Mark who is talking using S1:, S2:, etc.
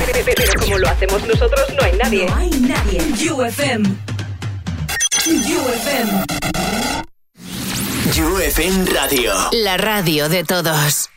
S1: Pero como lo hacemos nosotros, no hay nadie.
S2: No hay nadie. UFM. UFM.
S3: UFM Radio.
S4: La radio de todos.